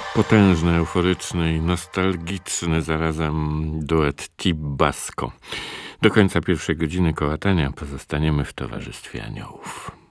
Potężny, euforyczny i nostalgiczny zarazem duet Tibasko. Do końca pierwszej godziny kołatania pozostaniemy w towarzystwie aniołów.